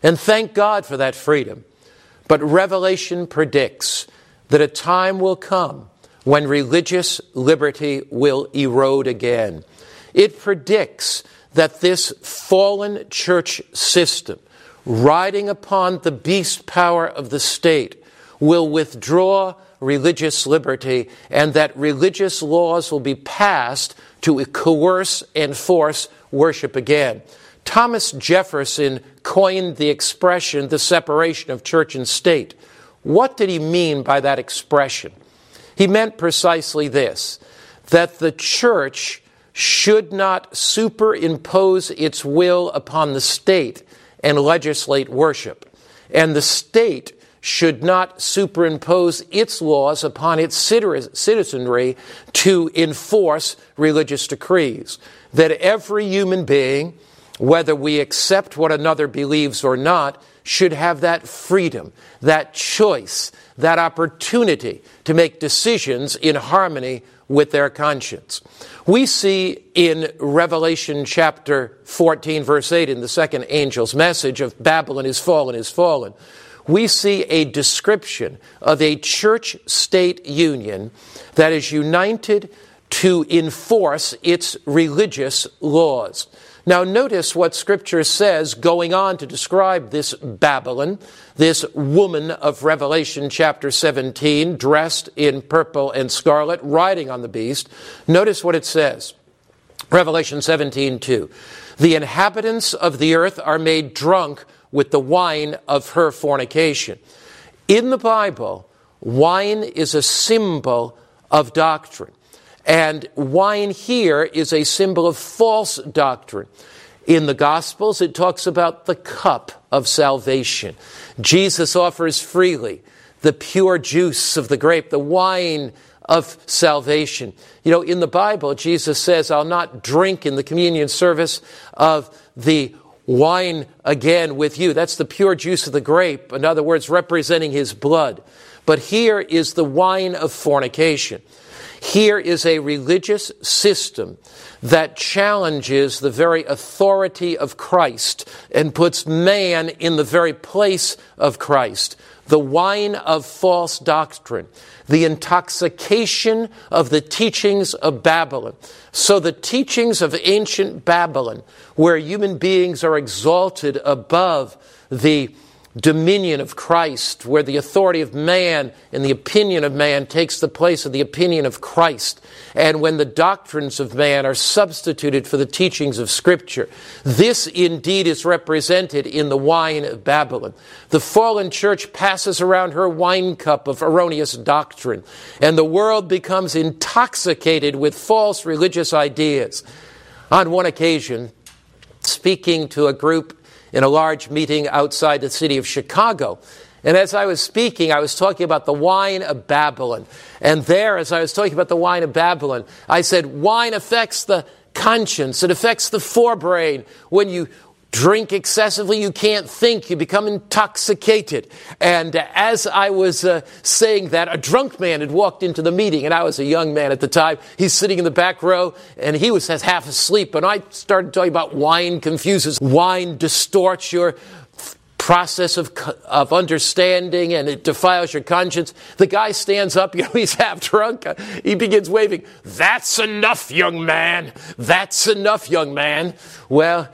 And thank God for that freedom. But Revelation predicts that a time will come when religious liberty will erode again. It predicts that this fallen church system, riding upon the beast power of the state, will withdraw religious liberty, and that religious laws will be passed to coerce and force worship again. Thomas Jefferson coined the expression, the separation of church and state. What did he mean by that expression? He meant precisely this, that the church should not superimpose its will upon the state and legislate worship, and the state should not superimpose its laws upon its citizenry to enforce religious decrees. That every human being, whether we accept what another believes or not, should have that freedom, that choice, that opportunity to make decisions in harmony with their conscience. We see in Revelation chapter 14, verse 8, in the second angel's message of Babylon is fallen, we see a description of a church-state union that is united to enforce its religious laws. Now notice what Scripture says going on to describe this Babylon, this woman of Revelation chapter 17, dressed in purple and scarlet, riding on the beast. Notice what it says. Revelation 17:2. The inhabitants of the earth are made drunk with the wine of her fornication. In the Bible, wine is a symbol of doctrine. And wine here is a symbol of false doctrine. In the Gospels, it talks about the cup of salvation. Jesus offers freely the pure juice of the grape, the wine of salvation. You know, in the Bible, Jesus says, I'll not drink in the communion service of the wine again with you. That's the pure juice of the grape, in other words, representing his blood. But here is the wine of fornication. Here is a religious system that challenges the very authority of Christ and puts man in the very place of Christ. The wine of false doctrine, the intoxication of the teachings of Babylon. So the teachings of ancient Babylon, where human beings are exalted above the dominion of Christ, where the authority of man and the opinion of man takes the place of the opinion of Christ, and when the doctrines of man are substituted for the teachings of Scripture. This indeed is represented in the wine of Babylon. The fallen church passes around her wine cup of erroneous doctrine, and the world becomes intoxicated with false religious ideas. On one occasion, speaking to a group in a large meeting outside the city of Chicago. And as I was speaking, I was talking about the wine of Babylon. And there, as I was talking about the wine of Babylon, I said, wine affects the conscience. It affects the forebrain. When you drink excessively, you can't think. You become intoxicated. And as I was saying that, a drunk man had walked into the meeting, and I was a young man at the time. He's sitting in the back row, and he was half asleep. And I started talking about wine confuses. Wine distorts your process of understanding, and it defiles your conscience. The guy stands up, he's half drunk. He begins waving, "That's enough, young man. That's enough, young man." Well,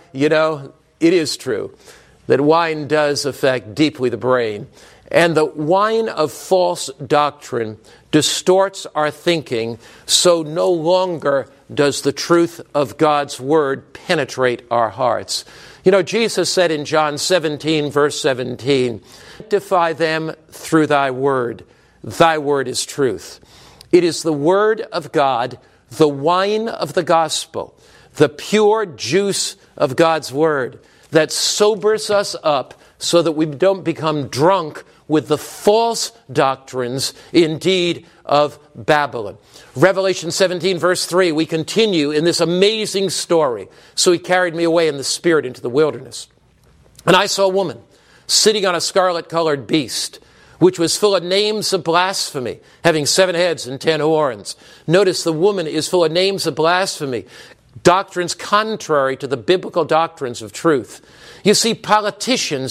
it is true that wine does affect deeply the brain. And the wine of false doctrine distorts our thinking, so no longer does the truth of God's word penetrate our hearts. Jesus said in John 17, verse 17, "Sanctify them through thy word. Thy word is truth." It is the word of God, the wine of the gospel, the pure juice of God's word, that sobers us up so that we don't become drunk with the false doctrines, indeed, of Babylon. Revelation 17, verse 3, we continue in this amazing story. "So he carried me away in the spirit into the wilderness. And I saw a woman sitting on a scarlet-colored beast, which was full of names of blasphemy, having 7 heads and 10 horns. Notice the woman is full of names of blasphemy, doctrines contrary to the biblical doctrines of truth. You see, politicians